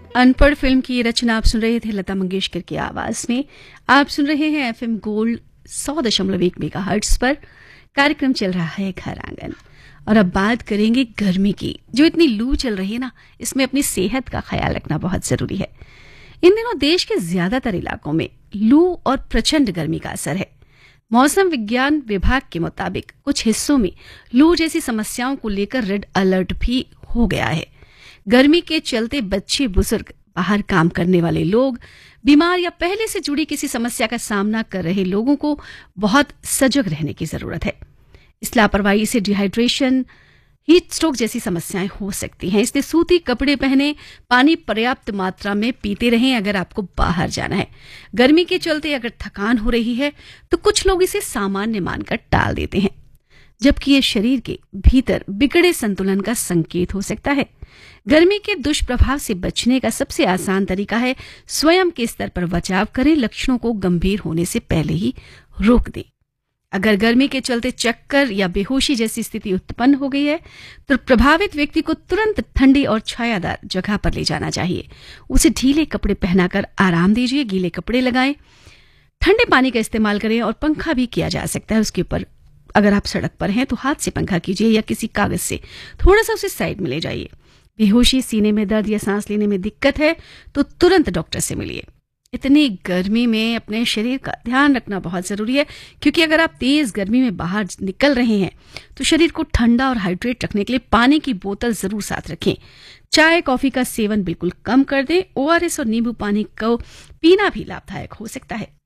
अनपढ़ फिल्म की रचना आप सुन रहे थे लता मंगेशकर की आवाज में। आप सुन रहे हैं एफएम गोल्ड 100.1 मेगाहर्ट्ज पर। कार्यक्रम चल रहा है घर आंगन और अब बात करेंगे गर्मी की। जो इतनी लू चल रही है ना, इसमें अपनी सेहत का ख्याल रखना बहुत जरूरी है। इन दिनों देश के ज्यादातर इलाकों में लू और प्रचंड गर्मी का असर है। मौसम विज्ञान विभाग के मुताबिक कुछ हिस्सों में लू जैसी समस्याओं को लेकर रेड अलर्ट भी हो गया है। गर्मी के चलते बच्चे, बुजुर्ग, बाहर काम करने वाले लोग, बीमार या पहले से जुड़ी किसी समस्या का सामना कर रहे लोगों को बहुत सजग रहने की जरूरत है। इस लापरवाही से डिहाइड्रेशन, हीट स्ट्रोक जैसी समस्याएं हो सकती हैं। इसलिए सूती कपड़े पहने, पानी पर्याप्त मात्रा में पीते रहें अगर आपको बाहर जाना है। गर्मी के चलते अगर थकान हो रही है तो कुछ लोग इसे सामान्य मानकर टाल देते हैं, जबकि ये शरीर के भीतर बिगड़े संतुलन का संकेत हो सकता है। गर्मी के दुष्प्रभाव से बचने का सबसे आसान तरीका है स्वयं के स्तर पर बचाव करें, लक्षणों को गंभीर होने से पहले ही रोक दें। अगर गर्मी के चलते चक्कर या बेहोशी जैसी स्थिति उत्पन्न हो गई है तो प्रभावित व्यक्ति को तुरंत ठंडी और छायादार जगह पर ले जाना चाहिए। उसे ढीले कपड़े पहनाकर आराम दीजिए, गीले कपड़े लगाएं, ठंडे पानी का इस्तेमाल करें और पंखा भी किया जा सकता है उसके ऊपर। अगर आप सड़क पर हैं तो हाथ से पंखा कीजिए या किसी कागज से थोड़ा सा उसे साइड में ले जाइए। बेहोशी, सीने में दर्द या सांस लेने में दिक्कत है तो तुरंत डॉक्टर से मिलिए। इतनी गर्मी में अपने शरीर का ध्यान रखना बहुत जरूरी है, क्योंकि अगर आप तेज गर्मी में बाहर निकल रहे हैं तो शरीर को ठंडा और हाइड्रेट रखने के लिए पानी की बोतल जरूर साथ रखें। चाय कॉफी का सेवन बिल्कुल कम कर दें। ओआरएस और नींबू पानी को पीना भी लाभदायक हो सकता है।